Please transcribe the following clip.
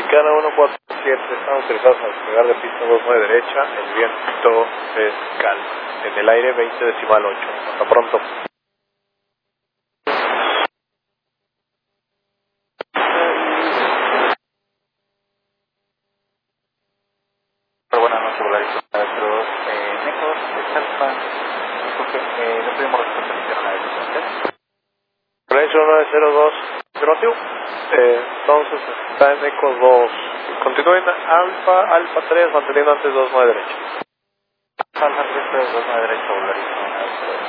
Mexicana 147, estamos autorizados a despegar de pista 29 derecha, el viento es calma. En el aire 20.8. Hasta pronto. Buenas noches, Volaris nuestros Necos de Chalpa. Disculpe, no pudimos responder a la decisión. Volaris 902, afirmativo. Entonces está en Eco 2. Continúen Alfa 3, manteniendo antes 29 derecha. Alfa 3, 29 derecha, Volaris.